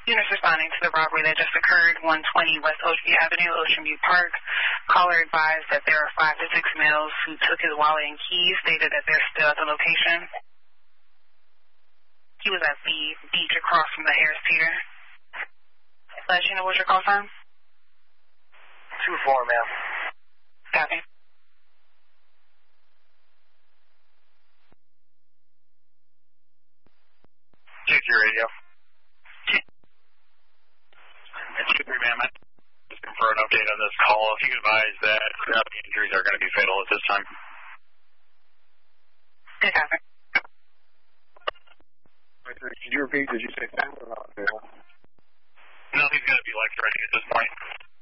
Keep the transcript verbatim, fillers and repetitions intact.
Units responding to the robbery that just occurred, one twenty West Ocean View Avenue, Ocean View Park. Caller advised that there are five to six males who took his wallet and keys, stated that they're still at the location. He was at the beach across from the Harris Teeter. Let you know what's your call sign? two four, ma'am. Copy. Check your radio. two three, ma'am. Just for an update on this call, if you could advise that uh, the injuries are going to be fatal at this time. Good copy. Could you repeat? Did you say fatal or not fatal? Nothing's going to be life-threatening at this point.